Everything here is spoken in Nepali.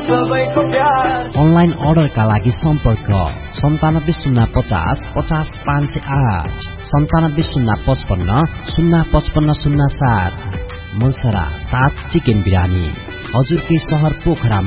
अनलाइन अर्डरका लागि सम्पर्क 9705050508 970555055507 मुलसरा 7 चिकन बिरानी हजुरकै शहर पोखरामा